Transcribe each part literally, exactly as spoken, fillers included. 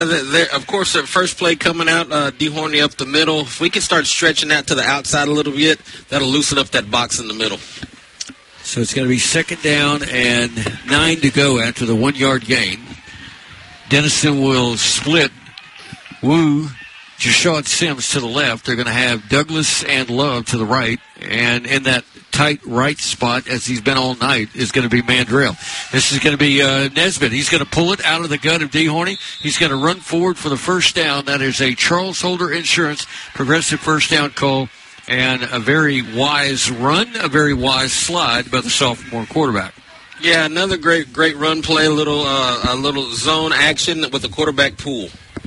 There, of course, the first play coming out, uh, DeHorney up the middle. If we can start stretching that to the outside a little bit, that'll loosen up that box in the middle. So it's going to be second down and nine to go after the one-yard gain. Denison will split Wu, Jashad Sims to the left. They're going to have Douglas and Love to the right. And in that tight right spot, as he's been all night, is going to be Mandrell. This is going to be uh, Nesbitt. He's going to pull it out of the gut of DeHorney. He's going to run forward for the first down. That is a Charles Holder Insurance progressive first down call, and a very wise run, a very wise slide by the sophomore quarterback. Yeah, another great great run play, a little, uh, a little zone action with the quarterback pool.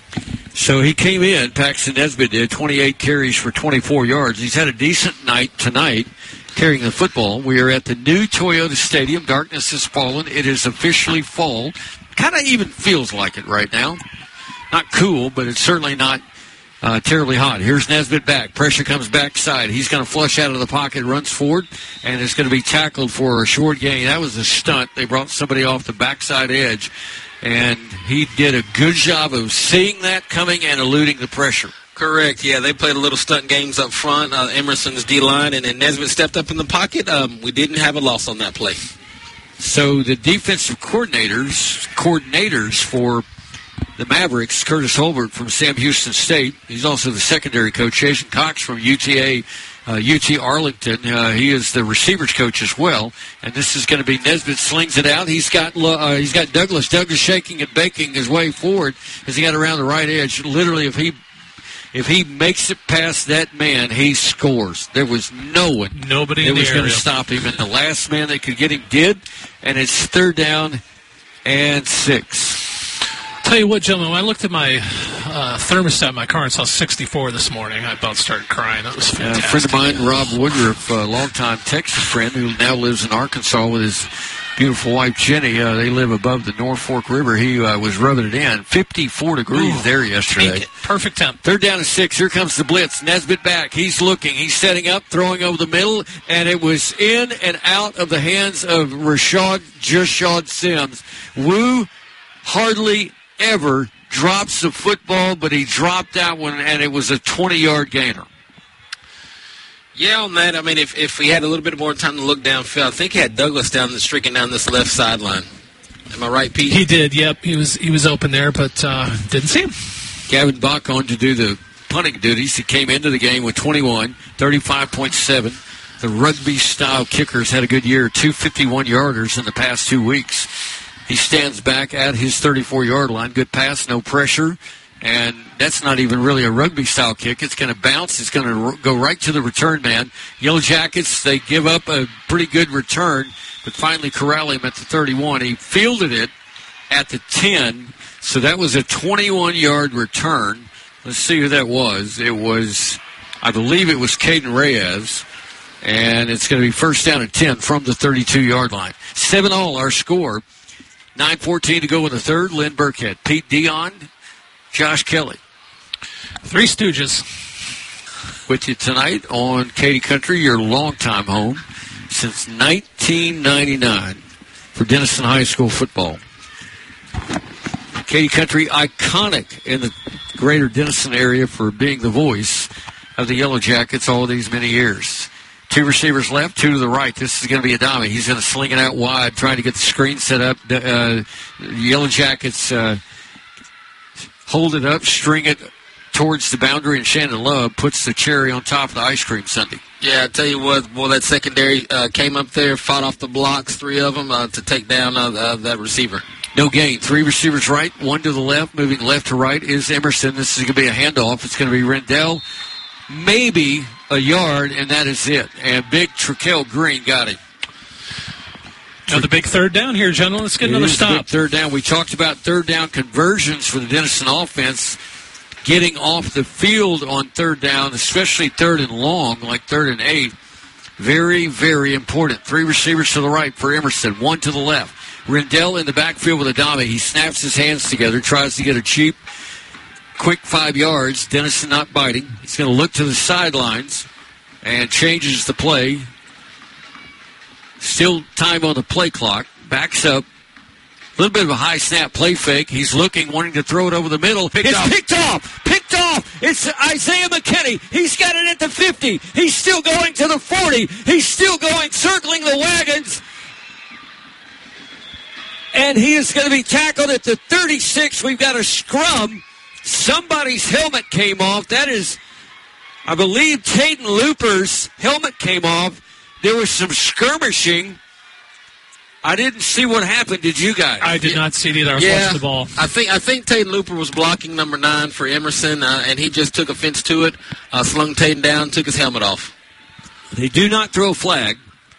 So he came in, Paxton Nesbitt did, twenty-eight carries for twenty-four yards. He's had a decent night tonight carrying the football. We are at the new Toyota Stadium. Darkness has fallen. It is officially fall. Kind of even feels like it right now. Not cool, but it's certainly not uh, terribly hot. Here's Nesbitt back. Pressure comes backside. He's going to flush out of the pocket, runs forward, and it's going to be tackled for a short gain. That was a stunt. They brought somebody off the backside edge, and he did a good job of seeing that coming and eluding the pressure. Correct, yeah. They played a little stunt games up front, uh, Emerson's D-line, and then Nesbitt stepped up in the pocket. Um, we didn't have a loss on that play. So the defensive coordinators, coordinators for the Mavericks, Curtis Holbert from Sam Houston State. He's also the secondary coach. Jason Cox from U T A, uh, U T Arlington. Uh, he is the receivers coach as well. And this is going to be Nesbitt slings it out. He's got uh, he's got Douglas. Douglas shaking and baking his way forward as he got around the right edge. Literally, if he If he makes it past that man, he scores. There was no one Nobody that was going to stop him, and the last man that could get him did, and it's third down and six. Tell you what, gentlemen, when I looked at my uh, thermostat in my car and saw sixty-four this morning, I about started crying. That was fantastic. Uh, a friend of mine, Rob Woodruff, a longtime Texas friend who now lives in Arkansas with his beautiful wife, Jenny. Uh, they live above the North Fork River. He uh, was rubbing it in. fifty-four degrees Ooh, there yesterday. Perfect temp. Third down and six. Here comes the blitz. Nesbitt back. He's looking. He's setting up, throwing over the middle, and it was in and out of the hands of Rashad Jashad Sims. Wu hardly ever drops the football, but he dropped that one, and it was a twenty-yard gainer. Yeah, on that, I mean, if, if we had a little bit more time to look downfield, I think he had Douglas down the streaking down this left sideline. Am I right, Pete? He did, yep. He was he was open there, but uh, didn't see him. Gavin Bach on to do the punting duties. He came into the game with twenty-one, thirty-five point seven. The rugby-style kickers had a good year, two fifty-one-yarders in the past two weeks. He stands back at his thirty-four-yard line. Good pass, no pressure. And that's not even really a rugby-style kick. It's going to bounce. It's going to go right to the return man. Yellow Jackets, they give up a pretty good return, but finally corral him at the thirty-one. He fielded it at the ten, so that was a twenty-one-yard return. Let's see who that was. It was, I believe it was Caden Reyes, and it's going to be first down and ten from the thirty-two-yard line. seven all our score. nine fourteen to go in the third. Lynn Burkhead, Pete Dion, Josh Kelly. Three Stooges. With you tonight on Katy Country, your longtime home since nineteen ninety-nine for Denison High School football. Katy Country, iconic in the greater Denison area for being the voice of the Yellow Jackets all these many years. Two receivers left, two to the right. This is going to be Adami. He's going to sling it out wide, trying to get the screen set up. Uh, Yellow Jackets uh, hold it up, string it towards the boundary, and Shannon Love puts the cherry on top of the ice cream sundae. Yeah, I tell you what, boy, that secondary uh, came up there, fought off the blocks, three of them, uh, to take down uh, uh, that receiver. No gain. Three receivers right, one to the left. Moving left to right is Emerson. This is going to be a handoff. It's going to be Rendell. Maybe a yard, and that is it. And big Traquel Green got it. Another big third down here, gentlemen. Let's get it another stop. Third down. We talked about third down conversions for the Denison offense. Getting off the field on third down, especially third and long, like third and eight. Very, very important. Three receivers to the right for Emerson, one to the left. Rendell in the backfield with Adami. He snaps his hands together, tries to get a cheap, quick five yards. Denison not biting. He's going to look to the sidelines and changes the play. Still time on the play clock. Backs up. little bit of a high snap play fake. He's looking, wanting to throw it over the middle. Picked it's off. picked off. Picked off. It's Isaiah McKinney. He's got it at the fifty. He's still going to the forty. He's still going, circling the wagons. And he is going to be tackled at the thirty-six. We've got a scrum. Somebody's helmet came off. That is, I believe, Taden Looper's helmet came off. There was some skirmishing. I didn't see what happened. Did you guys? I did yeah. not see it either. I was yeah, watching the ball. I think I think Taden Looper was blocking number nine for Emerson, uh, and he just took offense to it, uh, slung Taden down, took his helmet off. They do not throw a flag.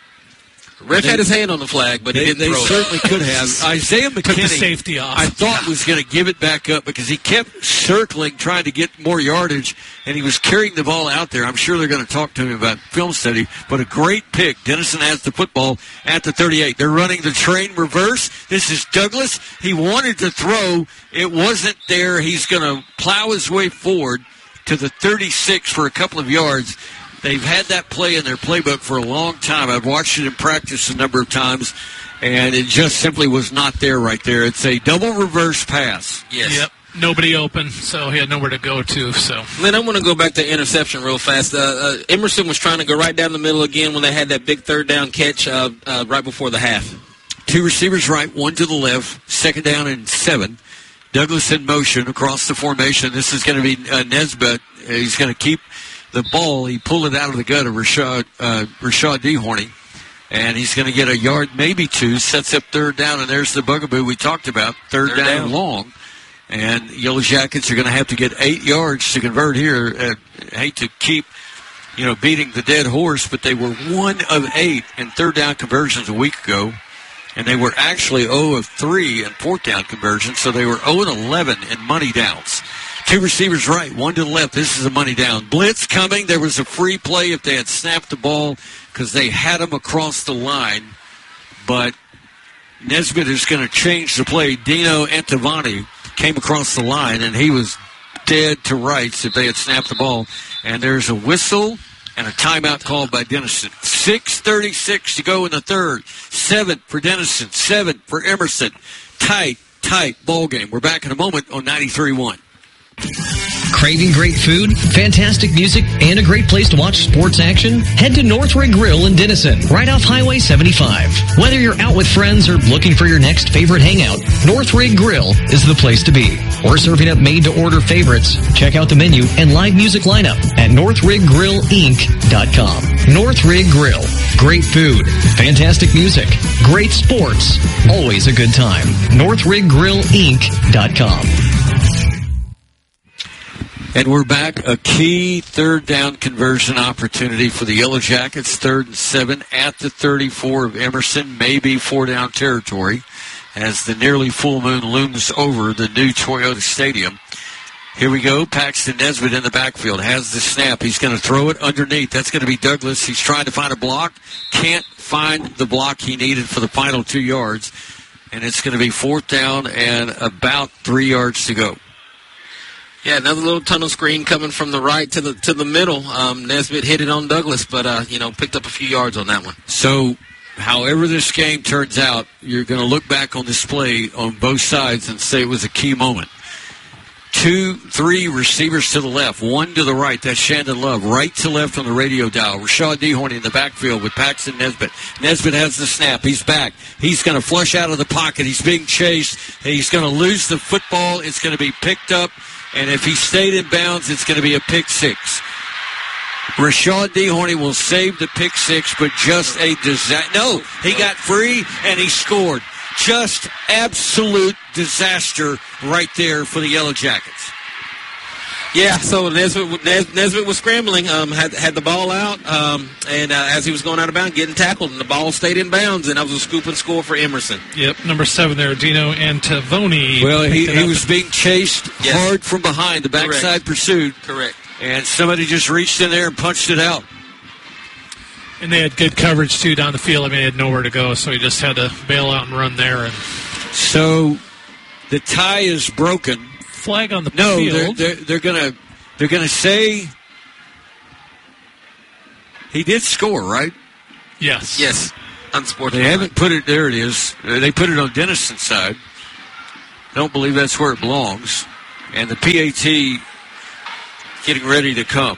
Ref they, had his hand on the flag, but they, he didn't they throw it. They certainly could have. Isaiah McKinney, took the safety off. I thought was going to give it back up because he kept circling, trying to get more yardage, and he was carrying the ball out there. I'm sure they're going to talk to him about film study, but a great pick. Denison has the football at the thirty-eight. They're running the train reverse. This is Douglas. He wanted to throw. It wasn't there. He's going to plow his way forward to the thirty-six for a couple of yards. They've had that play in their playbook for a long time. I've watched it in practice a number of times, and it just simply was not there right there. It's a double reverse pass. Yes. Yep. Nobody open, so he had nowhere to go to. So then I want to go back to interception real fast. Uh, uh, Emerson was trying to go right down the middle again when they had that big third down catch uh, uh, right before the half. Two receivers right, one to the left, second down and seven. Douglas in motion across the formation. This is going to be uh, Nesbitt. He's going to keep the ball. He pulled it out of the gut of Rashad, uh, Rashad DeHorny, and he's going to get a yard, maybe two, sets up third down, and there's the bugaboo we talked about, third, third down, down long. And Yellow Jackets are going to have to get eight yards to convert here. Uh, I hate to keep, you know, beating the dead horse, but they were one of eight in third down conversions a week ago, and they were actually zero of three in fourth down conversions, so they were zero and eleven in money downs. Two receivers right, one to the left. This is a money down. Blitz coming. There was a free play if they had snapped the ball because they had him across the line. But Nesbitt is going to change the play. Dino Antavani came across the line, and he was dead to rights if they had snapped the ball. And there's a whistle and a timeout called by Denison. six thirty-six to go in the third. Seven for Denison, seven for Emerson. Tight, tight ball game. We're back in a moment on ninety-three point one. Craving great food, fantastic music, and a great place to watch sports action? Head to North Rig Grill in Denison, right off Highway seventy-five. Whether you're out with friends or looking for your next favorite hangout, North Rig Grill is the place to be. We're serving up made-to-order favorites. Check out the menu and live music lineup at north rig grill inc dot com. North Rig Grill. Great food, fantastic music, great sports, always a good time. north rig grill inc dot com. And we're back. A key third down conversion opportunity for the Yellow Jackets. Third and seven at the thirty-four of Emerson. Maybe four down territory as the nearly full moon looms over the new Toyota Stadium. Here we go. Paxton Nesbitt in the backfield. Has the snap. He's going to throw it underneath. That's going to be Douglas. He's trying to find a block. Can't find the block he needed for the final two yards. And it's going to be fourth down and about three yards to go. Yeah, another little tunnel screen coming from the right to the to the middle. Um, Nesbitt hit it on Douglas, but uh, you know, picked up a few yards on that one. So, however this game turns out, you're going to look back on this play on both sides and say it was a key moment. Two, three receivers to the left, one to the right. That's Shandon Love. Right to left on the radio dial. Rashad DeHorny in the backfield with Paxton Nesbitt. Nesbitt has the snap. He's back. He's going to flush out of the pocket. He's being chased. He's going to lose the football. It's going to be picked up. And if he stayed in bounds, it's going to be a pick six. Rashad DeHorny will save the pick six, but just a disaster. No, he got free, and he scored. Just absolute disaster right there for the Yellow Jackets. Yeah, so Nesbitt, Nes, Nesbitt was scrambling, um, had had the ball out, um, and uh, as he was going out of bounds, getting tackled, and the ball stayed in bounds, and that was a scoop and score for Emerson. Yep, number seven there, Dino Antavoni. Well, he, he was being chased yes. hard from behind, the backside Correct. pursuit. Correct. And somebody just reached in there and punched it out. And they had good coverage, too, down the field. I mean, they had nowhere to go, so he just had to bail out and run there. And so the tie is broken. Flag on the no, field. No, they're, they're, they're going to they're gonna say he did score, right? Yes. Yes. Unsportsmanlike. They haven't put it, there it is. They put it on Denison's side. don't believe that's where it belongs. And the P A T getting ready to come.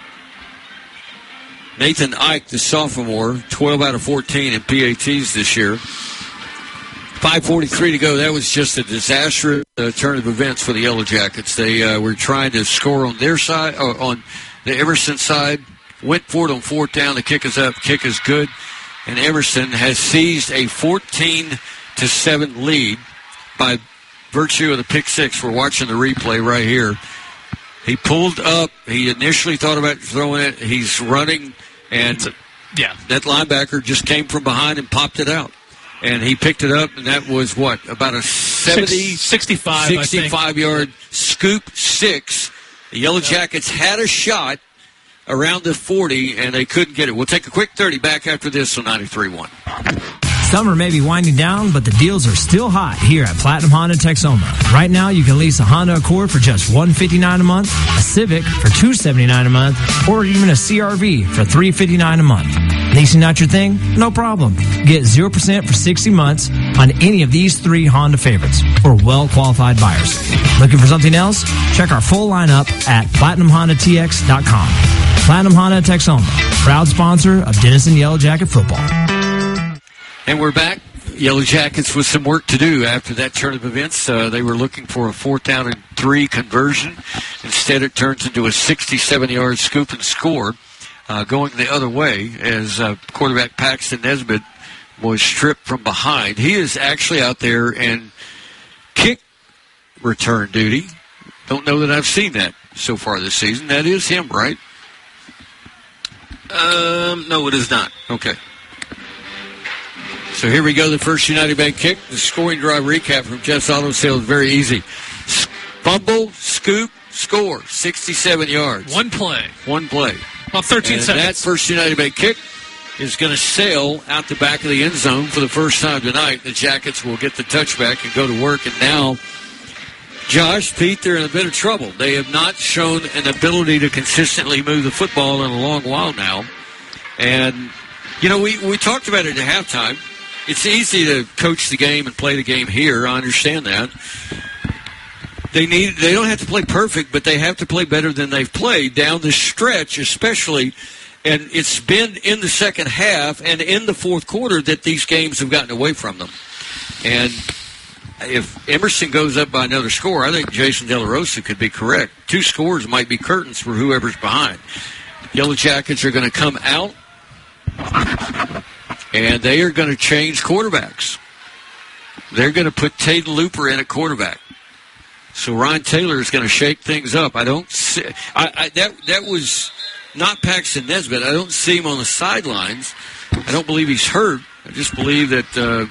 Nathan Ike, the sophomore, twelve out of fourteen in P A Ts this year. five forty-three to go. That was just a disastrous uh, turn of events for the Yellow Jackets. They uh, were trying to score on their side, uh, on the Emerson side. Went for it on fourth down. The kick is up. Kick is good. And Emerson has seized a fourteen to seven lead by virtue of the pick six. We're watching the replay right here. He pulled up. He initially thought about throwing it. He's running, and a, yeah. that linebacker just came from behind and popped it out. And he picked it up, and that was, what, about a seventy, sixty-five, sixty-five-yard scoop six. The Yellow Jackets had a shot around the forty, and they couldn't get it. We'll take a quick thirty back after this on ninety-three point one. Summer may be winding down, but the deals are still hot here at Platinum Honda Texoma. Right now, you can lease a Honda Accord for just one hundred fifty-nine dollars a month, a Civic for two hundred seventy-nine dollars a month, or even a C R V for three hundred fifty-nine dollars a month. Leasing not your thing? No problem. Get zero percent for sixty months on any of these three Honda favorites for well-qualified buyers. Looking for something else? Check our full lineup at platinum honda t x dot com. Platinum Honda Texoma, proud sponsor of Denison Yellow Jacket football. And we're back. Yellow Jackets with some work to do after that turn of events. Uh, they were looking for a fourth down and three conversion. Instead, it turns into a sixty-seven-yard scoop and score, uh, going the other way as uh, quarterback Paxton Nesbitt was stripped from behind. He is actually out there in kick return duty. Don't know that I've seen that so far this season. That is him, right? Um, no, it is not. Okay. So here we go, the First United Bank kick. The scoring drive recap from Jeff's Auto Sales is very easy. Fumble, scoop, score. sixty-seven yards. One play. One play. About thirteen and seconds. That First United Bank kick is going to sail out the back of the end zone for the first time tonight. The Jackets will get the touchback and go to work. And now, Josh, Pete, they're in a bit of trouble. They have not shown an ability to consistently move the football in a long while now. And, you know, we, we talked about it at halftime. It's easy to coach the game and play the game here. I understand that. They need. They don't have to play perfect, but they have to play better than they've played down the stretch, especially. And it's been in the second half and in the fourth quarter that these games have gotten away from them. And if Emerson goes up by another score, I think Jason De La Rosa could be correct. Two scores might be curtains for whoever's behind. Yellow Jackets are going to come out. And they are going to change quarterbacks. They're going to put Taden Looper in at quarterback. So Ryan Taylor is going to shake things up. I don't see I, I, that that was not Paxton Nesbitt. I don't see him on the sidelines. I don't believe he's hurt. I just believe that uh,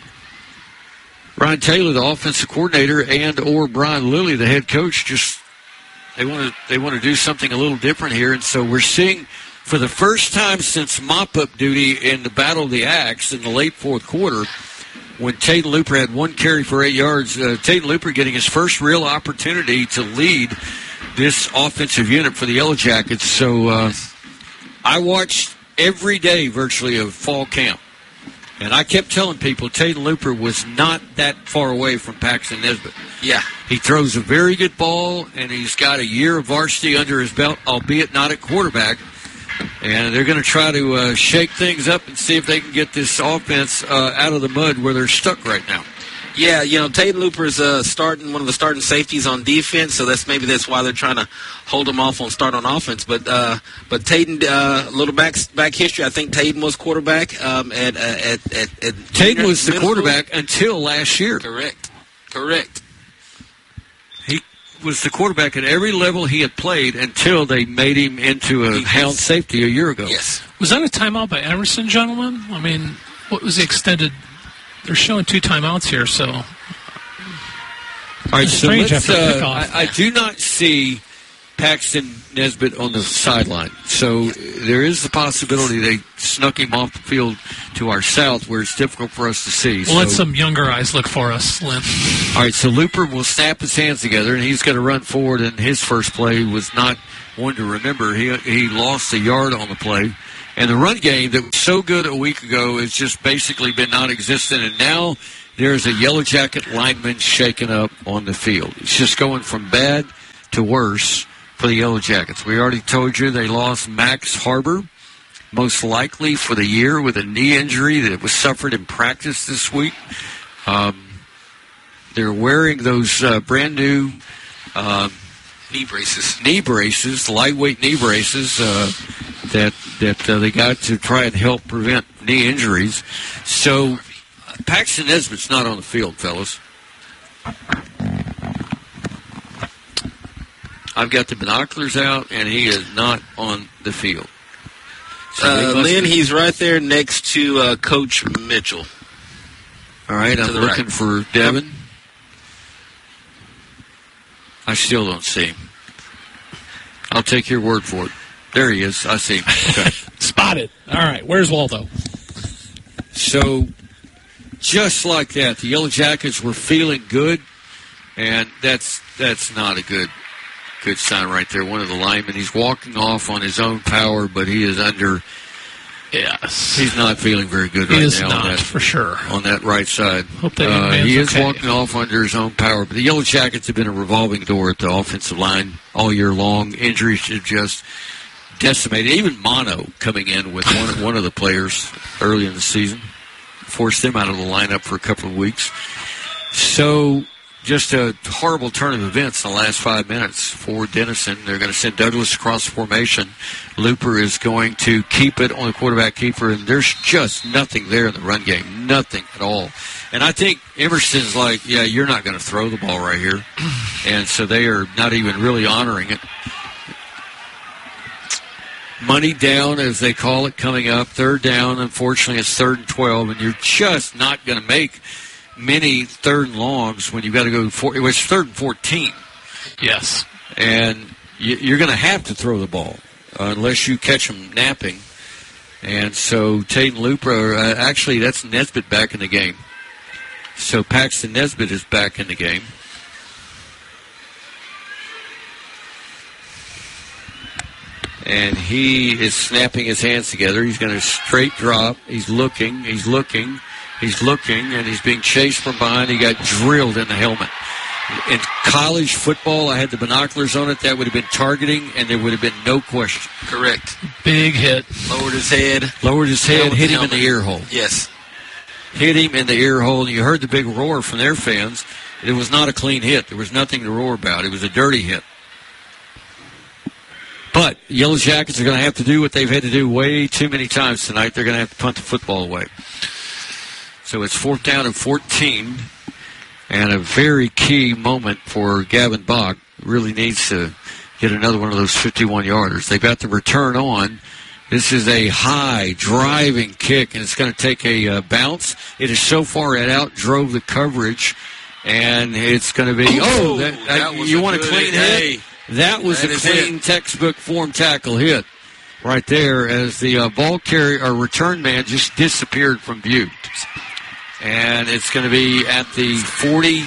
Ryan Taylor, the offensive coordinator, and or Brian Lilly, the head coach, just they want to they want to do something a little different here. And so we're seeing, for the first time since mop-up duty in the Battle of the Axe in the late fourth quarter, when Taden Looper had one carry for eight yards, uh, Taden Looper getting his first real opportunity to lead this offensive unit for the Yellow Jackets. So uh, I watched every day virtually of fall camp, and I kept telling people Taden Looper was not that far away from Paxton Nesbitt. Yeah. He throws a very good ball, and he's got a year of varsity under his belt, albeit not at quarterback. And they're going to try to uh, shake things up and see if they can get this offense uh, out of the mud where they're stuck right now. Yeah, you know, Taden Looper is uh, starting one of the starting safeties on defense, so that's maybe that's why they're trying to hold him off on start on offense. But uh, but Taden, uh, a little back back history. I think Taden was quarterback um, at, at at at. Taden was the quarterback until last year. Correct, correct. He was the quarterback at every level he had played until they made him into a hound safety a year ago. Yes. Was that a timeout by Emerson, gentlemen? I mean, what was the extended? They're showing two timeouts here, so. All right, so strange let's, after uh, kickoff. I, I do not see Paxton Nesbitt on the sideline. So there is the possibility they snuck him off the field to our south where it's difficult for us to see. We'll so, let some younger eyes look for us, Lynn. All right, so Looper will snap his hands together, and he's going to run forward, and his first play was not one to remember. He, he lost a yard on the play. And the run game that was so good a week ago has just basically been non-existent, and now there's a Yellow Jacket lineman shaken up on the field. It's just going from bad to worse for the Yellow Jackets. We already told you they lost Max Harbor, most likely for the year with a knee injury that was suffered in practice this week. Um, they're wearing those uh, brand new uh, knee braces, knee braces, lightweight knee braces uh, that that uh, they got to try and help prevent knee injuries. So Paxton Nesbitt's not on the field, fellas. I've got the binoculars out, and he is not on the field. So uh, Lynn, be... he's right there next to uh, Coach Mitchell. All right, I'm looking right. for Devin. I still don't see him. I'll take your word for it. There he is. I see him. Okay. Spotted. All right, where's Waldo? So, just like that, the Yellow Jackets were feeling good, and that's that's not a good good sign right there. One of the linemen, he's walking off on his own power, but he is under. Yes, he's not feeling very good he right is now. Not, on that, for sure. On that right side, Hope that uh, he is okay. walking off under his own power. But the Yellow Jackets have been a revolving door at the offensive line all year long. Injuries have just decimated. Even Mono coming in with one one of the players early in the season forced them out of the lineup for a couple of weeks. So, just a horrible turn of events in the last five minutes for Denison. They're going to send Douglas across the formation. Looper is going to keep it on the quarterback keeper, and there's just nothing there in the run game. Nothing at all. And I think Emerson's like, yeah, you're not going to throw the ball right here. And so they are not even really honoring it. Money down, as they call it, coming up. Third down. Unfortunately, it's third and twelve, and you're just not going to make many third and longs when you've got to go for it was third and fourteen. Yes. And you're going to have to throw the ball uh, unless you catch them napping. And so Taden Looper, uh, actually, that's Nesbitt back in the game. So Paxton Nesbitt is back in the game. And he is snapping his hands together. He's going to straight drop. He's looking. He's looking. He's looking, and he's being chased from behind. He got drilled in the helmet. In college football, I had the binoculars on it. That would have been targeting, and there would have been no question. Correct. Big hit. Lowered his head. Lowered his head, hit him in the ear hole. Yes. Hit him in the ear hole, and you heard the big roar from their fans. It was not a clean hit. There was nothing to roar about. It was a dirty hit. But Yellow Jackets are going to have to do what they've had to do way too many times tonight. They're going to have to punt the football away. So it's fourth down and fourteen, and a very key moment for Gavin Bach. Really needs to get another one of those fifty-one-yarders. They've got the return on. This is a high driving kick, and it's going to take a uh, bounce. It is so far it out, drove the coverage, and it's going to be, oh, oh that, that you want a clean hit? That was that a clean it. textbook form tackle hit right there as the uh, ball carrier or return man just disappeared from view. And it's going to be at the forty.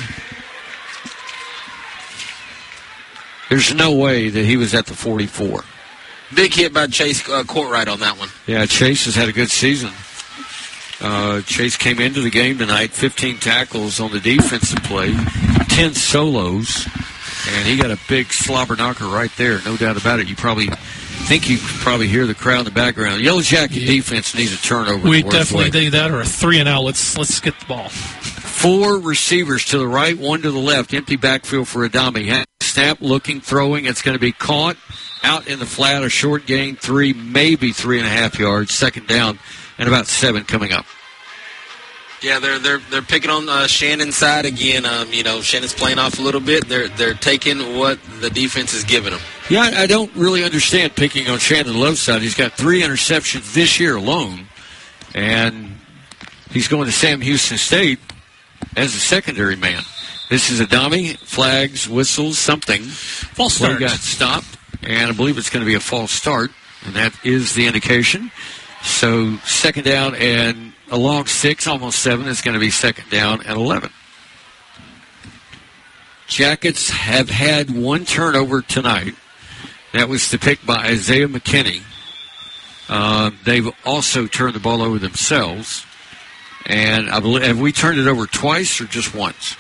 There's no way that he was at the forty-four. Big hit by Chase uh, Courtright on that one. Yeah, Chase has had a good season. Uh, Chase came into the game tonight, fifteen tackles on the defensive play, ten solos. And he got a big slobber knocker right there, no doubt about it. You probably think you could probably hear the crowd in the background. Yellow Jacket yeah. defense needs a turnover. We definitely need that, or a three and out. Let's let's get the ball. Four receivers to the right, one to the left. Empty backfield for Adami. Snap, looking, throwing. It's going to be caught out in the flat. A short gain, three, maybe three and a half yards. Second down, and about seven coming up. Yeah, they're they're they're picking on uh, Shannon's side again. Um, you know, Shannon's playing off a little bit. They're they're taking what the defense is giving them. Yeah, I, I don't really understand picking on Shannon Love's side. He's got three interceptions this year alone, and he's going to Sam Houston State as a secondary man. This is Adami, flags, whistles, something. False start. Got stopped, and I believe it's going to be a false start, and that is the indication. So second down and along six, almost seven, is going to be second down and eleven. Jackets have had one turnover tonight. That was the pick by Isaiah McKinney. Uh, they've also turned the ball over themselves. And I believe, have we turned it over twice or just once?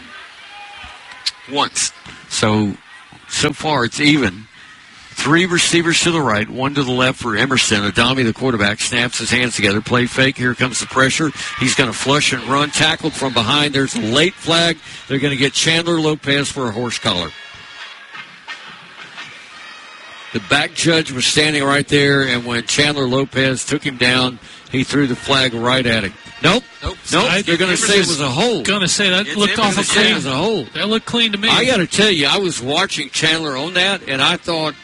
Once. So, so far it's even. Three receivers to the right, one to the left for Emerson. Adami, the quarterback, snaps his hands together. Play fake. Here comes the pressure. He's going to flush and run. Tackled from behind. There's a late flag. They're going to get Chandler Lopez for a horse collar. The back judge was standing right there, and when Chandler Lopez took him down, he threw the flag right at him. Nope. Nope. Nope. I, They're going to say it was a hold. Going to say that It's looked awful Say it clean. was a hold. That looked clean to me. I got to tell you, I was watching Chandler on that, and I thought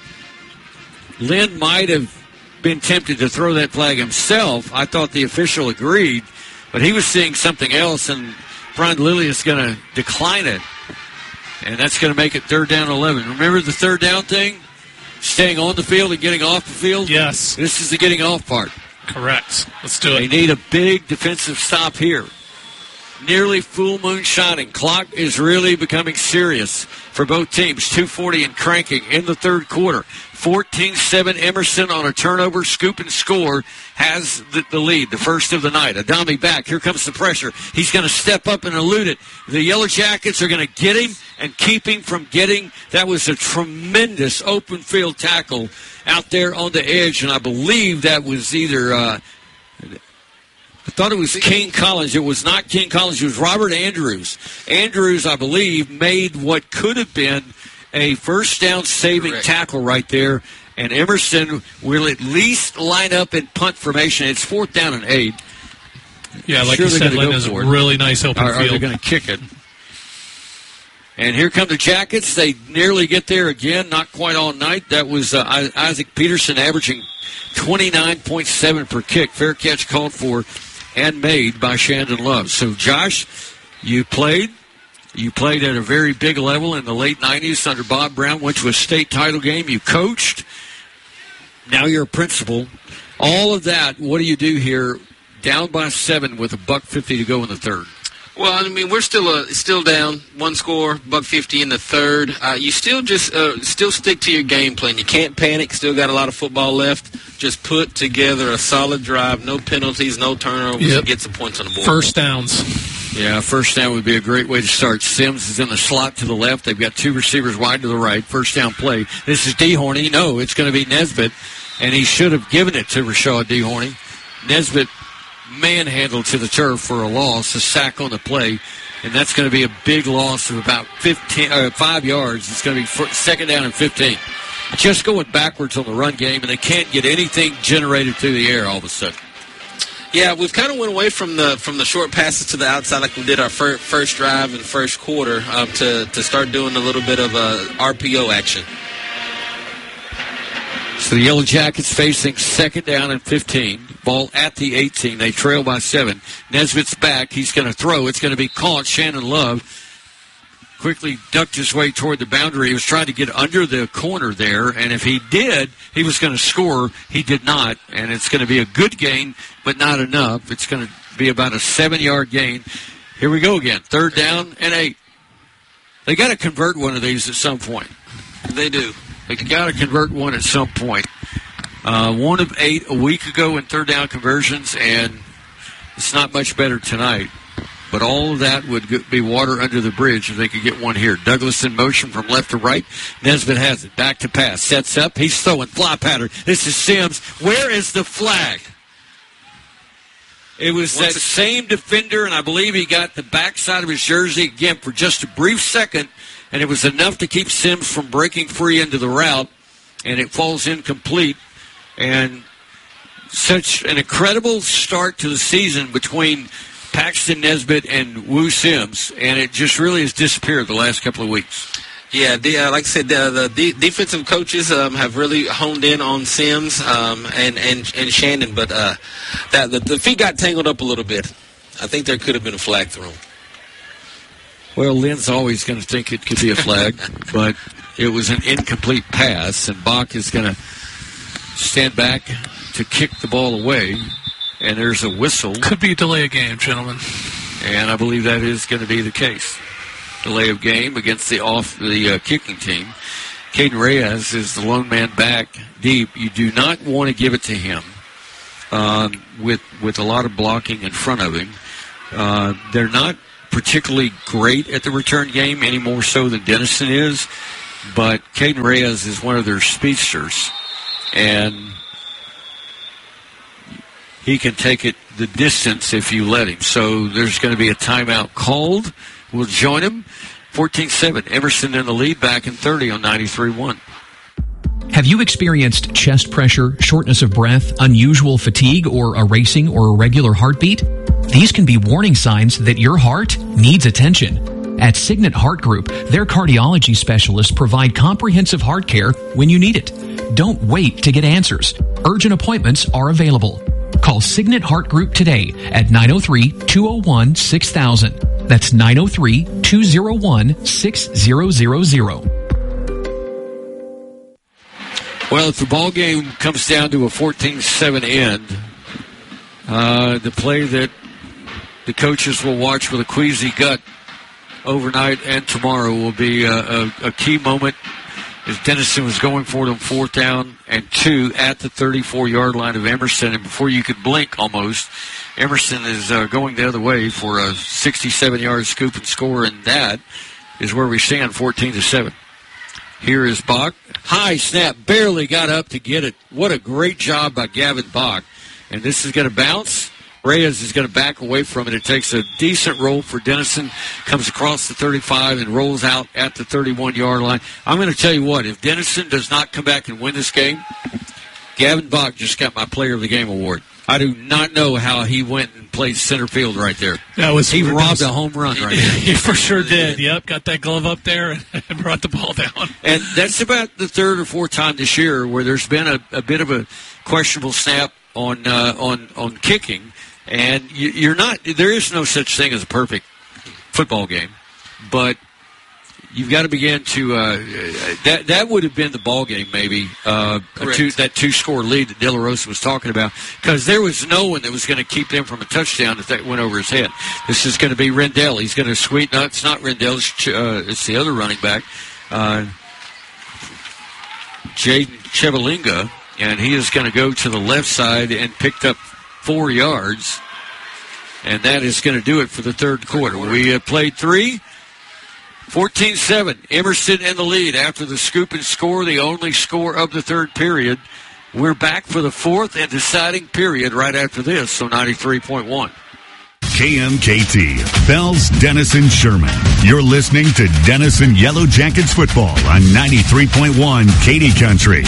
Lynn might have been tempted to throw that flag himself. I thought the official agreed, but he was seeing something else, and Brian Lilly is going to decline it. And that's going to make it third down eleven. Remember the third down thing? Staying on the field and getting off the field? Yes. This is the getting off part. Correct. Let's do They it. need a big defensive stop here. Nearly full moon shining. Clock is really becoming serious for both teams. two forty and cranking in the third quarter. fourteen seven Emerson on a turnover. Scoop and score has the, the lead, the first of the night. Adami back. Here comes the pressure. He's going to step up and elude it. The Yellow Jackets are going to get him and keep him from getting. That was a tremendous open field tackle out there on the edge, and I believe that was either uh, I thought it was King Collins. It was not King Collins. It was Robert Andrews. Andrews, I believe, made what could have been a first down saving Correct. tackle right there. And Emerson will at least line up in punt formation. It's fourth down and eight. Yeah, like Sure you they're said, gonna Lynn go is a for it. really nice open Or, or they're field. going to kick it. And here come the Jackets. They nearly get there again. Not quite all night. That was uh, Isaac Peterson averaging twenty-nine point seven per kick. Fair catch called for and made by Shandon Love. So, Josh, you played. You played at a very big level in the late nineties under Bob Brown. Went to a state title game. You coached. Now you're a principal. All of that, what do you do here? Down by seven with a buck fifty to go in the third. Well, I mean, we're still uh, still down one score, buck fifty in the third. Uh, you still just uh, still stick to your game plan. You can't panic. Still got a lot of football left. Just put together a solid drive. No penalties, no turnovers. Yep. And get some points on the board. First downs. Yeah, first down would be a great way to start. Sims is in the slot to the left. They've got two receivers wide to the right. First down play. This is DeHorny. No, it's going to be Nesbitt, and he should have given it to Rashad DeHorny. Nesbitt manhandled to the turf for a loss, a sack on the play, and that's going to be a big loss of about fifteen, uh, five yards. It's going to be for, second down and fifteen. Just going backwards on the run game, and they can't get anything generated through the air all of a sudden. Yeah, we've kind of went away from the from the short passes to the outside like we did our fir- first drive and first quarter um, to to start doing a little bit of uh, R P O action. So the Yellow Jackets facing second down and fifteen. Ball at the eighteen. They trail by seven. Nesbitt's back. He's going to throw. It's going to be caught. Shannon Love quickly ducked his way toward the boundary. He was trying to get under the corner there, and if he did, he was going to score. He did not, and it's going to be a good gain, but not enough. It's going to be about a seven-yard gain. Here we go again. Third down and eight. They got to convert one of these at some point. They do. They got to convert one at some point. Uh, one of eight a week ago in third down conversions, and it's not much better tonight. But all of that would be water under the bridge if they could get one here. Douglas in motion from left to right. Nesbitt has it. Back to pass. Sets up. He's throwing. Fly pattern. This is Sims. Where is the flag? It was What's that it? same defender, and I believe he got the backside of his jersey again for just a brief second, and it was enough to keep Sims from breaking free into the route, and it falls incomplete. And such an incredible start to the season between Paxton Nesbitt and Wu Sims, and it just really has disappeared the last couple of weeks. Yeah, the, uh, like I said, the, the de- defensive coaches um, have really honed in on Sims um, and, and and Shannon, but uh, that the, the feet got tangled up a little bit. I think there could have been a flag thrown. Well, Lynn's always going to think it could be a flag, but it was an incomplete pass, and Bach is going to stand back to kick the ball away, and there's a whistle. Could be a delay of game, gentlemen. And I believe that is going to be the case. Delay of game against the off the uh, kicking team. Caden Reyes is the lone man back deep. You do not want to give it to him um, with with a lot of blocking in front of him. Uh, they're not particularly great at the return game, any more so than Denison is, but Caden Reyes is one of their speedsters, and he can take it the distance if you let him. So there's going to be a timeout called. We'll join him. fourteen seven, Emerson in the lead, back in thirty on ninety-three point one. Have you experienced chest pressure, shortness of breath, unusual fatigue, or a racing or irregular heartbeat? These can be warning signs that your heart needs attention. At Signet Heart Group, their cardiology specialists provide comprehensive heart care when you need it. Don't wait to get answers. Urgent appointments are available. Call Signet Heart Group today at nine oh three, two oh one, six thousand. That's nine oh three, two oh one, six thousand. Well, if the ball game comes down to a fourteen seven end, uh, the play that the coaches will watch with a queasy gut overnight and tomorrow will be a, a, a key moment as Denison was going for it on fourth down and two at the thirty-four-yard line of Emerson. And before you could blink almost, Emerson is uh, going the other way for a sixty-seven-yard scoop and score, and that is where we stand, fourteen to seven. Here is Bach. High snap, barely got up to get it. What a great job by Gavin Bach. And this is going to bounce. Reyes is going to back away from it. It takes a decent roll for Denison, comes across the thirty-five and rolls out at the thirty-one-yard line. I'm going to tell you what, if Denison does not come back and win this game, Gavin Bach just got my Player of the Game award. I do not know how he went and played center field right there. That was he robbed a home run right there. He for sure did. Yep, got that glove up there and brought the ball down. And that's about the third or fourth time this year where there's been a, a bit of a questionable snap on uh, on on kicking. And you, you're not. There is no such thing as a perfect football game, but you've got to begin to. Uh, that that would have been the ball game, maybe uh, a two, that two score lead that De La Rosa was talking about, because there was no one that was going to keep them from a touchdown if that went over his head. This is going to be Rendell. He's going to sweep. No, it's not Rendell. It's, uh, it's the other running back, uh, Jaden Chevalinga, and he is going to go to the left side and picked up four yards, and that is going to do it for the third quarter. We have played three. fourteen seven, Emerson in the lead after the scoop and score, the only score of the third period. We're back for the fourth and deciding period right after this, so ninety-three point one. K M K T, Bells, Denison, Sherman. You're listening to Denison Yellow Jackets football on ninety-three point one Katy Country.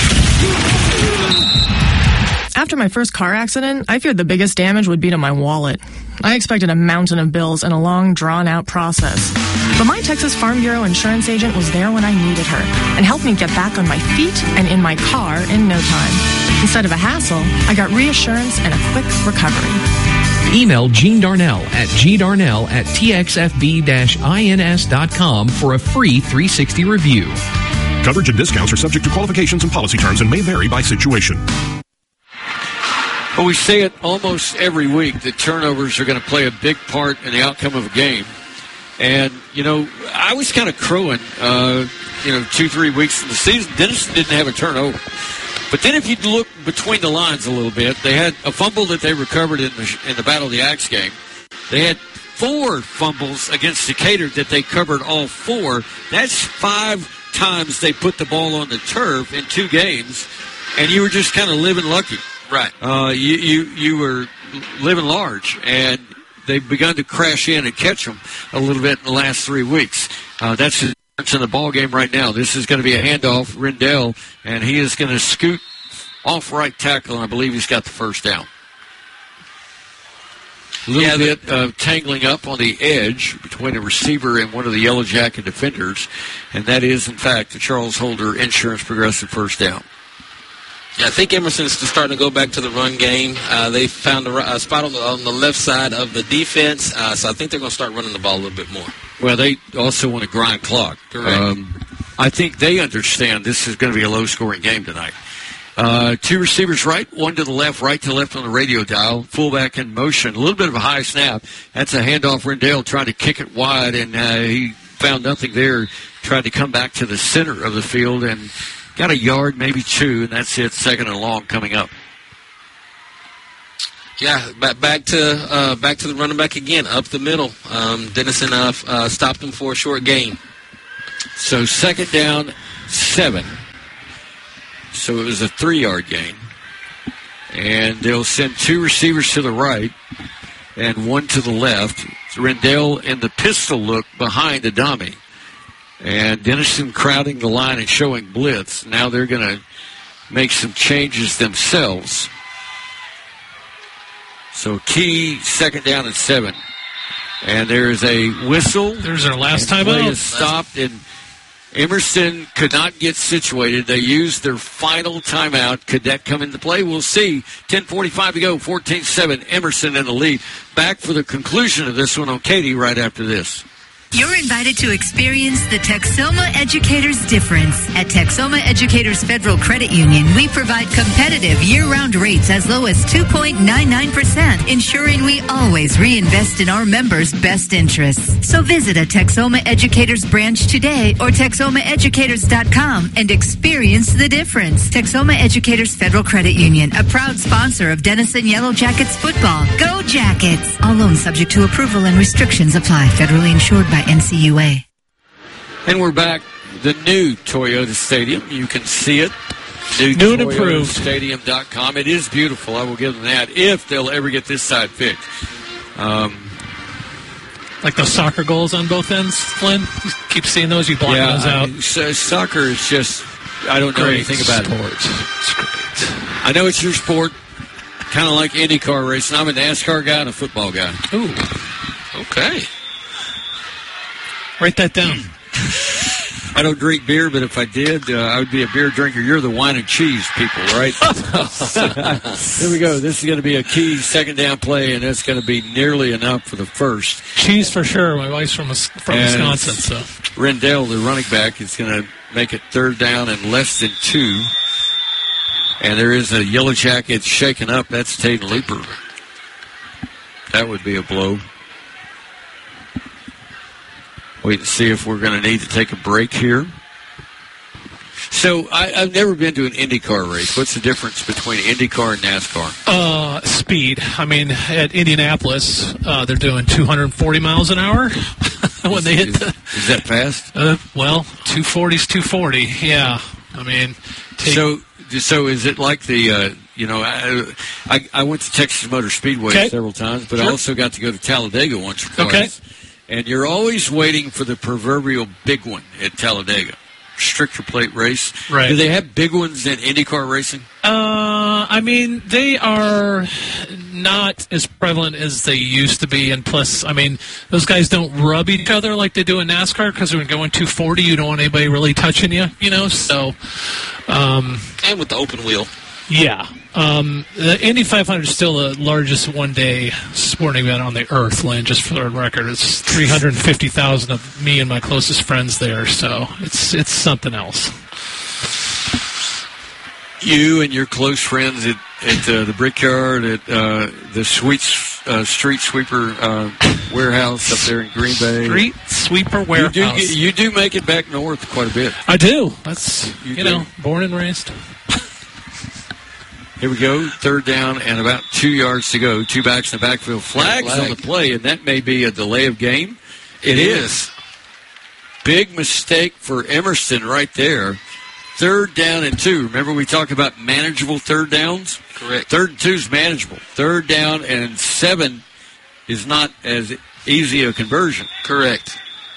After my first car accident, I feared the biggest damage would be to my wallet. I expected a mountain of bills and a long, drawn-out process. But my Texas Farm Bureau insurance agent was there when I needed her and helped me get back on my feet and in my car in no time. Instead of a hassle, I got reassurance and a quick recovery. Email Gene Darnell at gdarnell at t x f b dash ins dot com for a free three sixty review. Coverage and discounts are subject to qualifications and policy terms and may vary by situation. Well, we say it almost every week that turnovers are going to play a big part in the outcome of a game. And, you know, I was kind of crowing, uh, you know, two, three weeks in the season. Denison didn't have a turnover. But then if you look between the lines a little bit, they had a fumble that they recovered in the, in the Battle of the Axe game. They had four fumbles against Decatur that they covered all four. That's five times they put the ball on the turf in two games. And you were just kind of living lucky. Right. Uh, you, you you were living large, and they've begun to crash in and catch them a little bit in the last three weeks. Uh, that's the difference in the ball game right now. This is going to be a handoff, Rendell, and he is going to scoot off right tackle, and I believe he's got the first down. A little yeah, bit of tangling up on the edge between a receiver and one of the Yellow Jacket defenders, and that is, in fact, the Charles Holder Insurance Progressive first down. Yeah, I think Emerson's starting to go back to the run game. Uh, they found a, a spot on the, on the left side of the defense, uh, so I think they're going to start running the ball a little bit more. Well, they also want to grind clock. Correct. Um, I think they understand this is going to be a low-scoring game tonight. Uh, two receivers right, one to the left, right to left on the radio dial, fullback in motion. A little bit of a high snap. That's a handoff. Rendell trying to kick it wide, and uh, he found nothing there. Tried to come back to the center of the field and got a yard, maybe two, and that's it. Second and long coming up. Yeah, back, back to uh, back to the running back again, up the middle. Um, Denison uh, uh, stopped him for a short gain. So second down, seven. So it was a three-yard gain. And they'll send two receivers to the right and one to the left. It's Rendell in the pistol look behind Adami. And Denison crowding the line and showing blitz. Now they're going to make some changes themselves. So key, second down and seven. And there's a whistle. There's our last time play out. is stopped, and Emerson could not get situated. They used their final timeout. Could that come into play? We'll see. ten forty-five to go, fourteen seven. Emerson in the lead. Back for the conclusion of this one on Katie right after this. You're invited to experience the Texoma Educators difference. At Texoma Educators Federal Credit Union, we provide competitive year-round rates as low as two point nine nine percent, ensuring we always reinvest in our members' best interests. So visit a Texoma Educators branch today or texoma educators dot com and experience the difference. Texoma Educators Federal Credit Union, a proud sponsor of Denison Yellow Jackets football. Go Jackets! All loans subject to approval and restrictions apply. Federally insured by N C U A. And we're back. The new Toyota Stadium. You can see it. New, new and improved. Stadium dot com. It is beautiful. I will give them that if they'll ever get this side fixed. Um, like those soccer goals on both ends, Flynn? You keep seeing those, you block yeah, those out. I mean, so soccer is just, I don't know great anything about sport. it. It's great. I know it's your sport, kind of like IndyCar racing. I'm a NASCAR guy and a football guy. Ooh. Okay. Write that down. I don't drink beer, but if I did, uh, I would be a beer drinker. You're the wine and cheese people, right? Here we go. This is going to be a key second down play, and it's going to be nearly enough for the first. Cheese for sure. My wife's from from and Wisconsin, so Rendell, the running back, is going to make it third down and less than two. And there is a Yellow Jacket shaken up. That's Taden Looper. That would be a blow. Wait and see if we're going to need to take a break here. So I, I've never been to an IndyCar race. What's the difference between IndyCar and NASCAR? Uh, speed. I mean, at Indianapolis, uh, they're doing two hundred forty miles an hour when they hit is, the. Is that fast? Uh, well, two forty is two forty. Yeah. I mean, take, so so is it like the? Uh, you know, I, I I went to Texas Motor Speedway okay. several times, but sure. I also got to go to Talladega once or twice. Okay. And you're always waiting for the proverbial big one at Talladega. Restrictor plate race. Right. Do they have big ones in IndyCar racing? Uh, I mean, they are not as prevalent as they used to be. And plus, I mean, those guys don't rub each other like they do in NASCAR because when going two forty, you don't want anybody really touching you, you know? So, um, and with the open wheel. Yeah. Um, the Indy five hundred is still the largest one-day sporting event on the earth, Lynn, just for the record. It's three hundred fifty thousand of me and my closest friends there, so it's it's something else. You and your close friends at, at uh, the Brickyard, at uh, the Sweet uh, Street Sweeper uh, Warehouse up there in Green Bay. Street Sweeper Warehouse. You do, get, you do make it back north quite a bit. I do. That's, you, you do. know, born and raised. Here we go, third down and about two yards to go. Two backs in the backfield. Flags Flag. on the play, and that may be a delay of game. It, it is. is. Big mistake for Emerson right there. Third down and two. Remember we talked about manageable third downs? Correct. Third and two is manageable. Third down and seven is not as easy a conversion. Correct.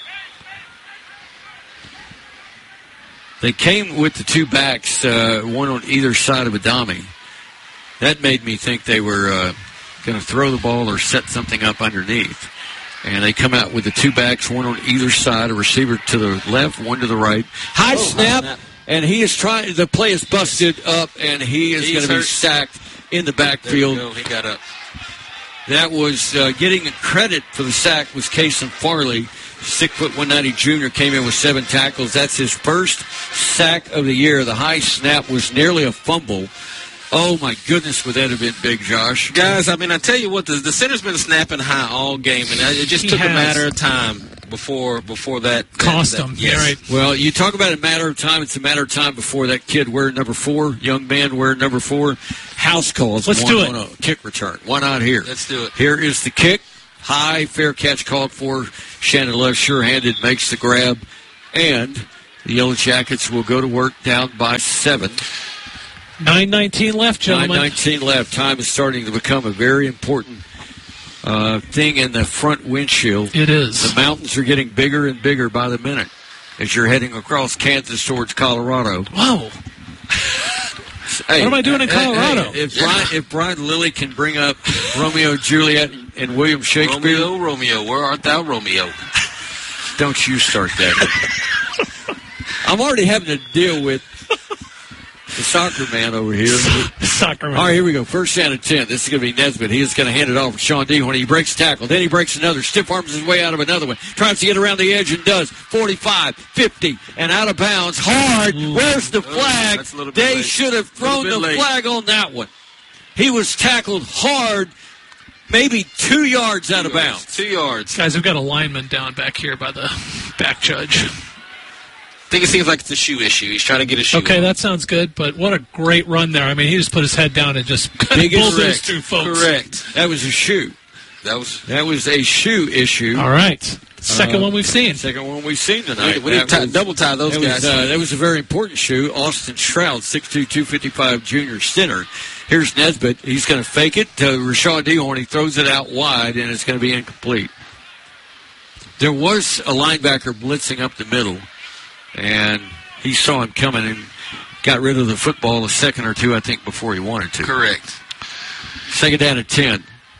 They came with the two backs, uh, one on either side of Adami. That made me think they were uh, going to throw the ball or set something up underneath. And they come out with the two backs, one on either side, a receiver to the left, one to the right. High, oh, snap, high snap, and he is trying. The play is busted up, and he is going to be sacked in the backfield. There you go. He got up. That was uh, getting credit for the sack was Kason Farley. Six foot one ninety junior came in with seven tackles. That's his first sack of the year. The high snap was nearly a fumble. Oh, my goodness, would that have been big, Josh? Guys, I mean, I tell you what, the, the center's been snapping high all game, and it just He took has. a matter of time before before that. Cost that, him. Yes. Yeah, right. Well, you talk about a matter of time. It's a matter of time before that kid wearing number four, young man wearing number four, house calls. Let's one do it. on a kick return. Why not here? Let's do it. Here is the kick. High, fair catch called for. Shannon Love, sure-handed, makes the grab. And the Yellow Jackets will go to work down by seven. nine nineteen left, gentlemen. nine nineteen left. Time is starting to become a very important uh, thing in the front windshield. It is. The mountains are getting bigger and bigger by the minute as you're heading across Kansas towards Colorado. Whoa. Hey, What am I doing in hey, Colorado? hey, if, Brian, if Brian Lilly can bring up Romeo, Juliet, and William Shakespeare, Romeo, Romeo, where art thou, Romeo? don't you start that. I'm already having to deal with the soccer man over here. Soccer man. All right, here we go. First down and ten. This is going to be Nesbitt. He is going to hand it off to Sean D. When he breaks tackle, then he breaks another. Stiff arms his way out of another one. Tries to get around the edge and does. forty-five, fifty, and out of bounds. Hard. Where's the flag? that's a little bit They late. should have thrown the Little bit late. flag on that one. He was tackled hard, maybe two yards out of bounds. Two yards. Guys, we've got a lineman down back here by the back judge. I think it seems like it's a shoe issue. He's trying to get a shoe. Okay, on. that sounds good, but what a great run there. I mean, he just put his head down and just kind of Big and bulldozed correct. two folks. Correct. That was a shoe. That was. That was a shoe issue. All right. Second Uh, one we've seen. Second one we've seen tonight. We need to That tie, was- double tie those That guys. was, uh, that was a very important shoe. Austin Stroud, six two, two fifty-five junior center. Here's Nesbitt. He's going to fake it to Rashad Dehorn. He throws it out wide, and it's going to be incomplete. There was a linebacker blitzing up the middle, and he saw him coming and got rid of the football a second or two, I think, before he wanted to. Correct. Second down at ten.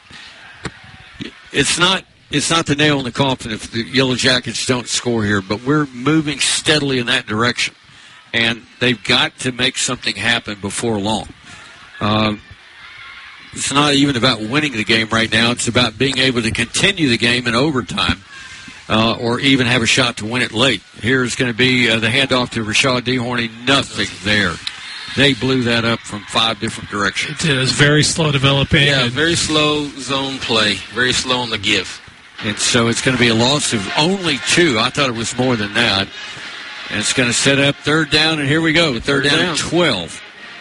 It's not it's not the nail in the coffin if the Yellow Jackets don't score here, but we're moving steadily in that direction. And they've got to make something happen before long. Uh, it's not even about winning the game right now. It's about being able to continue the game in overtime uh, or even have a shot to win it late. Here's going to be uh, the handoff to Rashad Dehorny. Nothing there. They blew that up from five different directions. It was very slow developing. Yeah, and very slow zone play. Very slow on the give. And so it's going to be a loss of only two. I thought it was more than that. And it's going to set up third down, and here we go. Third, Third down, down. at twelve.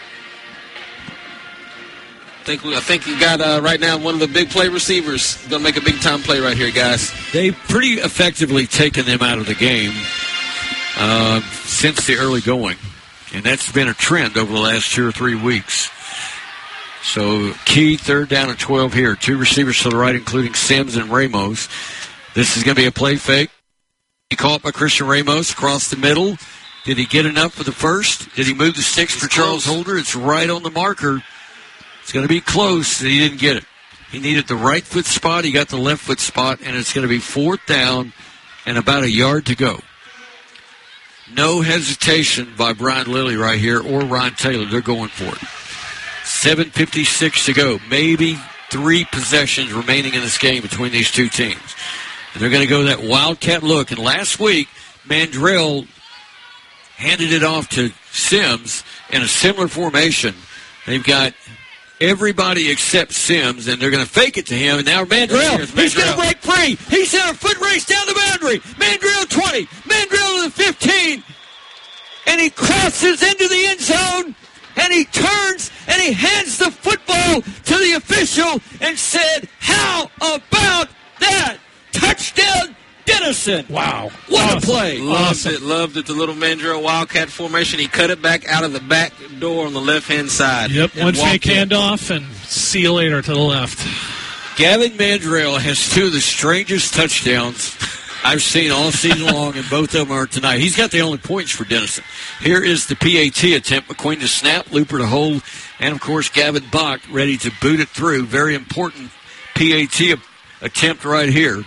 I think we, I think you got uh, right now one of the big play receivers going to make a big time play right here, guys. They've pretty effectively taken them out of the game uh, since the early going. And that's been a trend over the last two or three weeks. So key third down at twelve here. Two receivers to the right, including Sims and Ramos. This is going to be a play fake. He caught by Christian Ramos across the middle. Did he get enough for the first? Did he move the sticks for Charles Holder? It's right on the marker. It's going to be close. He didn't get it. He needed the right foot spot. He got the left foot spot, and it's going to be fourth down and about a yard to go. No hesitation by Brian Lilly right here or Ryan Taylor. They're going for it. seven fifty-six to go. Maybe three possessions remaining in this game between these two teams. And they're going to go that wildcat look. And last week, Mandrell handed it off to Sims in a similar formation. They've got everybody except Sims, and they're going to fake it to him. And now Mandrell, Here's he's going to Mandrell. break free. He's in a foot race down the boundary. Mandrell twenty. Mandrell to the fifteen. And he crosses into the end zone. And he turns and he hands the football to the official and said, "How about that? Touchdown, Dennison." wow. What Awesome. a play. Loved it. Loved it. The little Mandrell Wildcat formation. He cut it back out of the back door on the left-hand side. Yep, And one fake walked in. handoff, and see you later to the left. Gavin Mandrell has two of the strangest touchdowns I've seen all season long, and both of them are tonight. He's got the only points for Dennison. Here is the P A T attempt. McQueen to snap, Looper to hold, and, of course, Gavin Bach ready to boot it through. Very important P A T attempt right here.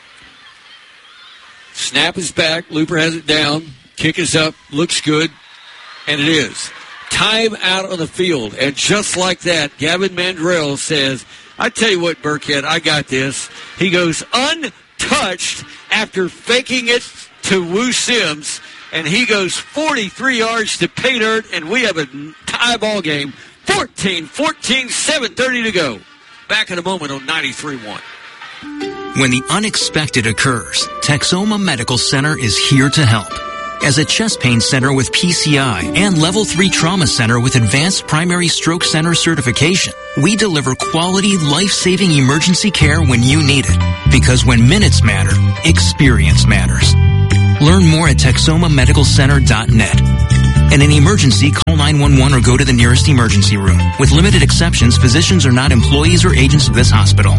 Snap is back. Looper has it down. Kick is up. Looks good. And it is. Time out on the field. And just like that, Gavin Mandrell says, "I tell you what, Burkhead, I got this." He goes untouched after faking it to Woo Sims. And he goes forty-three yards to pay dirt. And we have a tie ball game. fourteen fourteen, seven thirty to go. Back in a moment on ninety-three point one. When the unexpected occurs, Texoma Medical Center is here to help. As a chest pain center with P C I and Level three Trauma Center with Advanced Primary Stroke Center certification, we deliver quality, life-saving emergency care when you need it. Because when minutes matter, experience matters. Learn more at texoma medical center dot net. In an emergency, call nine one one or go to the nearest emergency room. With limited exceptions, physicians are not employees or agents of this hospital.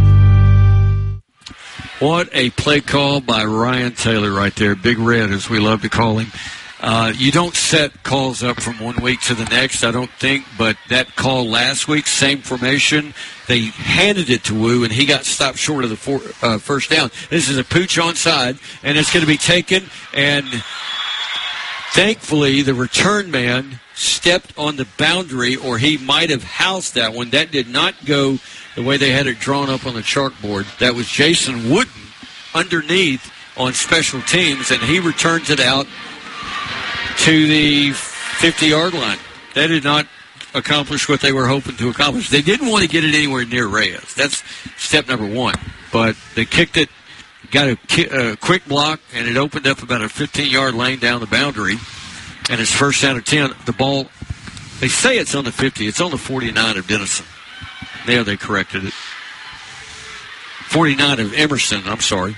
What a play call by Ryan Taylor right there. Big Red, as we love to call him. Uh, you don't set calls up from one week to the next, I don't think, but that call last week, same formation, they handed it to Wu, and he got stopped short of the four, uh, first down. This is a pooch onside, and it's going to be taken, and thankfully the return man stepped on the boundary, or he might have housed that one. That did not go the way they had it drawn up on the chalkboard. That was Jason Wooden underneath on special teams, and he returns it out to the fifty-yard line. They did not accomplish what they were hoping to accomplish. They didn't want to get it anywhere near Reyes. That's step number one. But they kicked it, got a, ki- a quick block, and it opened up about a fifteen-yard lane down the boundary, and it's first down and ten. The ball, they say it's on the fifty. It's on the forty-nine of Denison. There they corrected it. forty-nine of Emerson, I'm sorry.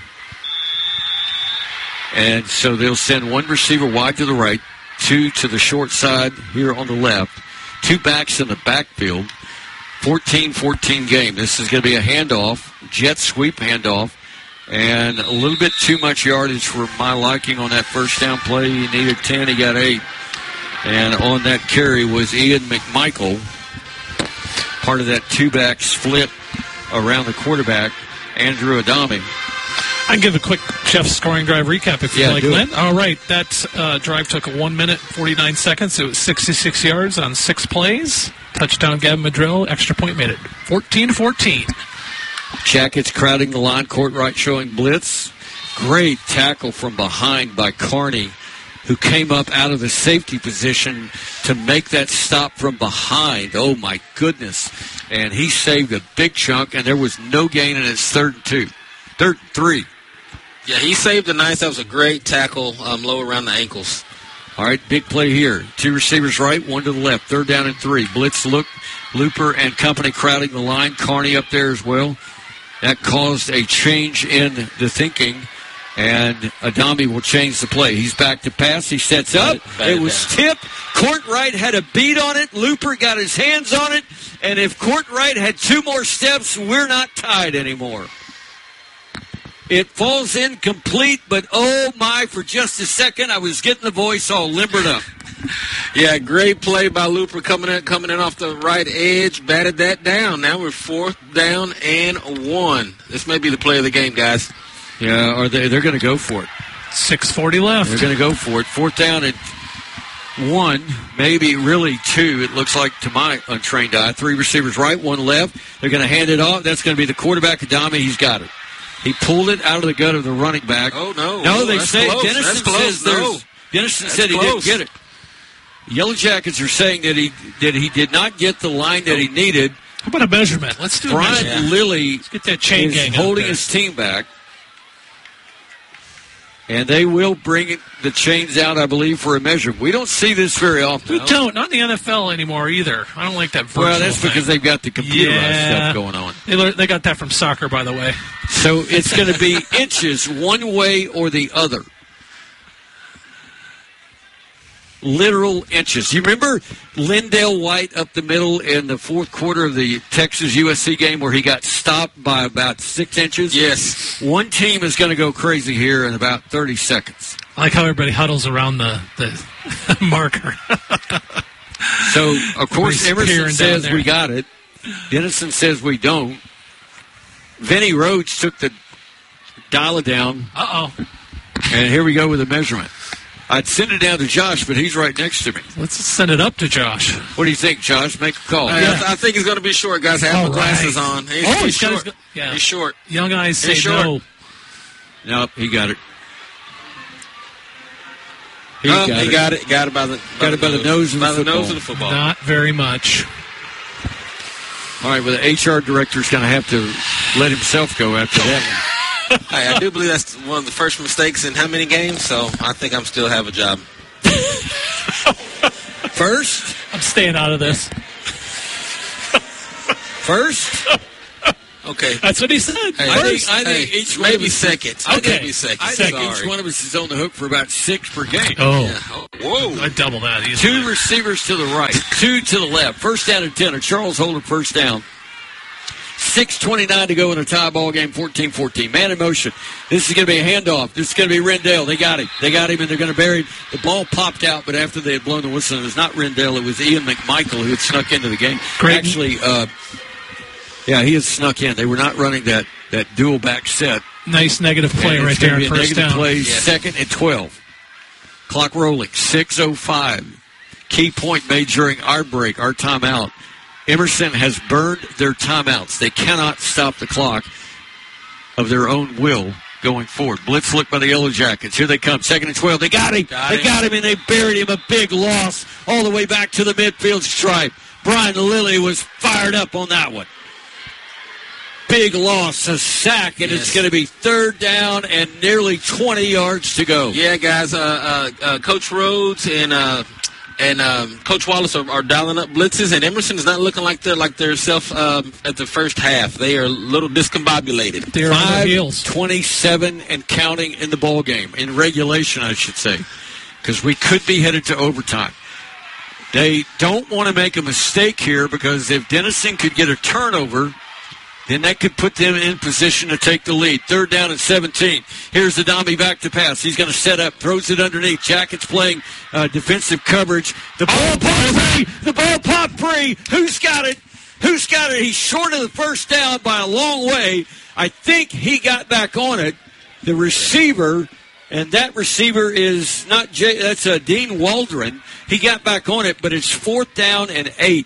And so they'll send one receiver wide to the right, two to the short side here on the left, two backs in the backfield. fourteen fourteen game. This is going to be a handoff, jet sweep handoff, and a little bit too much yardage for my liking on that first down play. He needed ten, he got eight. And on that carry was Ian McMichael, part of that two-back split around the quarterback, Andrew Adami. I can give a quick Chef's scoring drive recap if you yeah, like, Lynn. All right, that uh, drive took one minute, forty-nine seconds. It was sixty-six yards on six plays. Touchdown, Gavin Madrill. Extra point made it fourteen fourteen. Jackets crowding the line, court right showing blitz. Great tackle from behind by Carney, who came up out of the safety position to make that stop from behind. Oh, my goodness. And he saved a big chunk, and there was no gain in his third and two. Third and three. Yeah, he saved a nice. That was a great tackle, um, low around the ankles. All right, big play here. Two receivers right, one to the left. Third down and three. Blitz look. Looper and company crowding the line. Carney up there as well. That caused a change in the thinking, and Adami will change the play. He's back to pass. He sets up. It, it was tipped. Courtwright had a beat on it. Looper got his hands on it. And if Courtwright had two more steps, we're not tied anymore. It falls incomplete, but oh my, for just a second, I was getting the voice all limbered up. Yeah, great play by Looper coming in, coming in off the right edge, batted that down. Now we're fourth down and one. This may be the play of the game, guys. Yeah, or they, they're going to go for it. six forty left. They're going to go for it. Fourth down and one, maybe really two, it looks like to my untrained eye. Three receivers right, one left. They're going to hand it off. That's going to be the quarterback, Adami. He's got it. He pulled it out of the gut of the running back. Oh, no. No, oh, they that's say close. Denison that's close. says no. there's Denison that's said he close. didn't get it. Yellow Jackets are saying that he that he did not get the line that he needed. How about a measurement? Let's do a Brian measurement. Lilly Let's get that chain is gang holding out his team back. And they will bring it, the chains out, I believe, for a measure. We don't see this very often. We don't. Not in the N F L anymore either. I don't like that virtual Well, that's thing. because they've got the computerized yeah. stuff going on. They, learned, they got that from soccer, by the way. So it's going to be inches one way or the other. Literal inches. You remember Lindale White up the middle in the fourth quarter of the Texas U S C game where he got stopped by about six inches? Yes. One team is going to go crazy here in about thirty seconds. I like how everybody huddles around the, the marker. So, of course, Everybody's Emerson peering says down there. we got it. Denison says we don't. Vinny Rhodes took the dial it down. Uh-oh. And here we go with the measurement. I'd send it down to Josh, but he's right next to me. Let's send it up to Josh. What do you think, Josh? Make a call. I, Yeah. I think he's going to be short, guys. Have All the glasses right. on. He's, Oh, he's, he's got short. his- yeah. He's short. Young eyes say He's short. no. Nope, he got it. He, Oh, got, he it. got it. Got it by the Got it by the nose of the by the football. nose of the football. Not very much. All right, well, the H R director's going to have to let himself go after that one. Hey, I do believe that's one of the first mistakes in how many games, so I think I'm still have a job. First? I'm staying out of this. First? Okay. That's what he said. Hey, I First. think, I think Hey, each one maybe of us, seconds. Okay. Maybe seconds. I think Sorry. each one of us is on the hook for about six per game. Oh. Yeah. Oh, whoa. I double that easily. Two receivers to the right, two to the left. First down and ten. A Charles Holder first down. six twenty-nine to go in a tie ball game, fourteen fourteen. Man in motion. This is going to be a handoff. This is going to be Rendell. They got him. They got him, and they're going to bury him. The ball popped out, but after they had blown the whistle, it was not Rendell. It was Ian McMichael who had snuck into the game. Great. Actually, uh, yeah, he had snuck in. They were not running that, that dual back set. Nice negative play And right it's gonna there be at a first negative down. play, Yes. second and twelve. Clock rolling, six oh five. Key point made during our break, our timeout. Emerson has burned their timeouts. They cannot stop the clock of their own will going forward. Blitz look by the Yellow Jackets. Here they come. Second and twelve. They got him. Got they him. got him, and they buried him. A big loss all the way back to the midfield stripe. Brian Lilly was fired up on that one. Big loss, a sack, and Yes. it's going to be third down and nearly twenty yards to go. Yeah, guys. Uh, uh, uh, Coach Rhodes and uh, and um, Coach Wallace are, are dialing up blitzes, and Emerson is not looking like they're like their self um, at the first half. They are a little discombobulated. They're on their heels. five twenty-seven and counting in the ball game, in regulation, I should say, because we could be headed to overtime. They don't want to make a mistake here because if Denison could get a turnover, then that could put them in position to take the lead. Third down and seventeen. Here's Adami back to pass. He's going to set up, throws it underneath. Jackets playing uh, defensive coverage. The ball popped free. The ball popped free. Who's got it? Who's got it? He's short of the first down by a long way. I think he got back on it. The receiver, and that receiver is not Jay, that's uh, Dean Waldron. He got back on it, but it's fourth down and eight.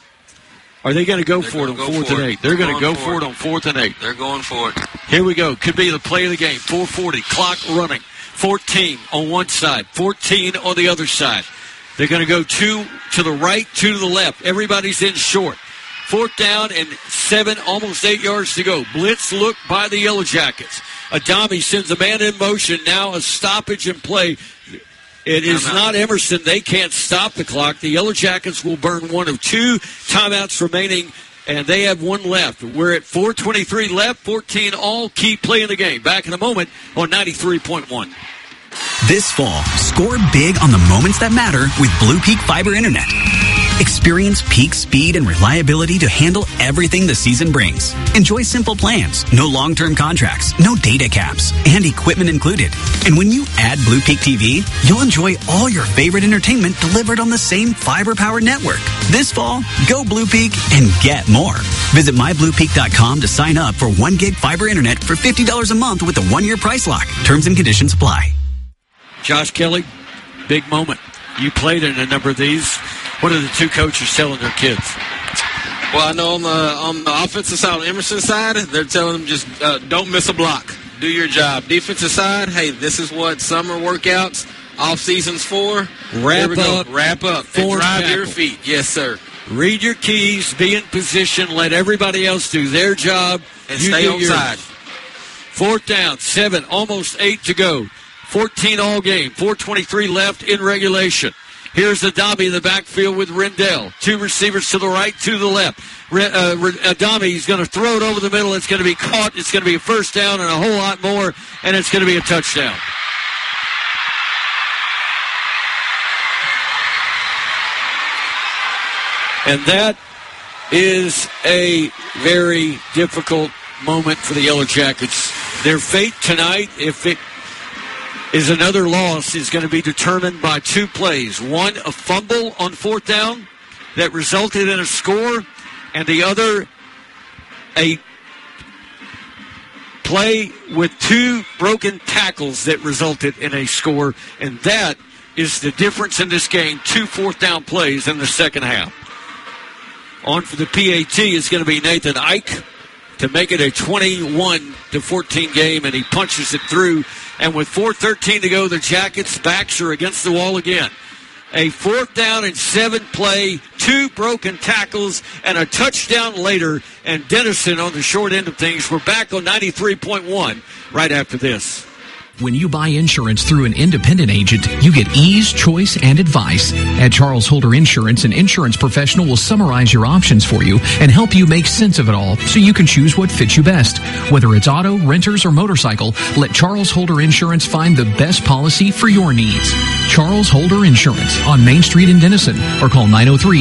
Are they going to go They're for it on gonna go fourth for and it. eight? They're going to Going go for for it. it on fourth and eight. They're going for it. Here we go. Could be the play of the game. four forty. Clock running. fourteen on one side. fourteen on the other side. They're going to go two to the right, two to the left. Everybody's in short. Fourth down and seven, almost eight yards to go. Blitz look by the Yellow Jackets. Adami sends a man in motion. Now a stoppage in play. It is not Emerson. They can't stop the clock. The Yellow Jackets will burn one of two timeouts remaining, and they have one left. We're at four twenty-three left, fourteen all. Key play in the game. Back in a moment on ninety-three point one. This fall, score big on the moments that matter with Blue Peak Fiber Internet. Experience peak speed and reliability to handle everything the season brings. Enjoy simple plans, no long-term contracts, no data caps, and equipment included. And when you add Blue Peak T V, you'll enjoy all your favorite entertainment delivered on the same fiber-powered network. This fall, go Blue Peak and get more. Visit my blue peak dot com to sign up for one gig fiber internet for fifty dollars a month with a one-year price lock. Terms and conditions apply. Josh Kelly, big moment. You played in a number of these. What are the two coaches telling their kids? Well, I know on the on the offensive side, on Emerson's side, they're telling them just uh, don't miss a block. Do your job. Defensive side, hey, this is what summer workouts, off season's for. Wrap Here we go. up. Wrap up. And Form drive tackle. your feet. Yes, sir. Read your keys, be in position, let everybody else do their job. And You stay do on yours. side. Fourth down, seven, almost eight to go. fourteen all game, four twenty-three left in regulation. Here's Adami in the backfield with Rendell. Two receivers to the right, two to the left. Re- uh, Re- Adami, he's going to throw it over the middle. It's going to be caught. It's going to be a first down and a whole lot more, and it's going to be a touchdown. And that is a very difficult moment for the Yellow Jackets. Their fate tonight, if it is another loss, is going to be determined by two plays. One, a fumble on fourth down that resulted in a score, and the other, a play with two broken tackles that resulted in a score, and that is the difference in this game. Two fourth down plays in the second half. On for the P A T is going to be Nathan Ike to make it a twenty-one to fourteen game, and he punches it through. And with four thirteen to go, the Jackets' backs are against the wall again. a fourth down and seven play, two broken tackles, and a touchdown later, and Denison on the short end of things. We're back on ninety-three point one right after this. When you buy insurance through an independent agent, you get ease, choice, and advice. At Charles Holder Insurance, an insurance professional will summarize your options for you and help you make sense of it all so you can choose what fits you best. Whether it's auto, renters, or motorcycle, let Charles Holder Insurance find the best policy for your needs. Charles Holder Insurance on Main Street in Denison, or call nine oh three,